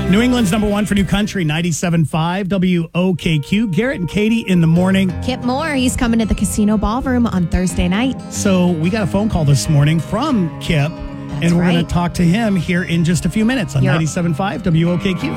New England's number one for new country, 97.5 WOKQ. Garrett and Katie in the morning. Kip Moore, he's coming to the Casino Ballroom on Thursday night. So we got a phone call this morning from Kip, and we're going to talk to him here in just a few minutes on 97.5 WOKQ.